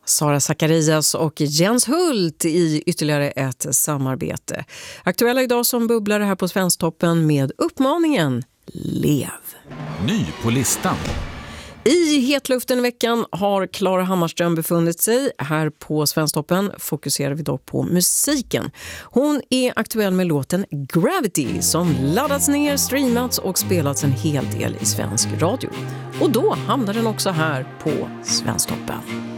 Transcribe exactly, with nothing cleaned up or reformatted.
Sara Zacharias och Jens Hult i ytterligare ett samarbete. Aktuella idag som bubblare här på Svensktoppen med uppmaningen Lev. Ny på listan. I hetluften i veckan har Klara Hammarström befunnit sig. Här på Svensktoppen fokuserar vi dock på musiken. Hon är aktuell med låten Gravity som laddats ner, streamats och spelats en hel del i svensk radio. Och då hamnar den också här på Svensktoppen.